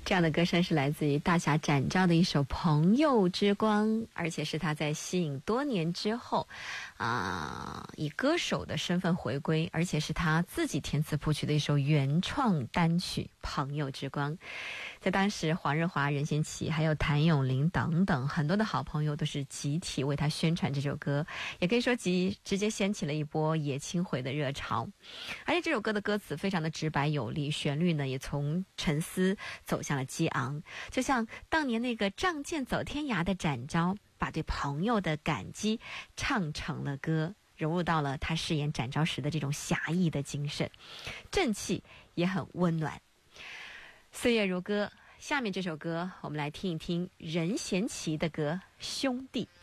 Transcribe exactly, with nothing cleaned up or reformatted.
这样的歌声是来自于大侠展昭的一首《朋友之光》，而且是他在息影多年之后啊、呃，以歌手的身份回归，而且是他自己填词谱曲的一首原创单曲《朋友之光》。在当时，黄日华、任贤齐还有谭咏麟等等很多的好朋友都是集体为他宣传这首歌，也可以说集直接掀起了一波野青回的热潮。而且这首歌的歌词非常的直白有力，旋律呢也从沉思走向了激昂，就像当年那个仗剑走天涯的展昭，把对朋友的感激唱成了歌，融入到了他饰演展昭时的这种侠义的精神，正气也很温暖。岁月如歌，下面这首歌我们来听一听任贤齐的歌《兄弟》。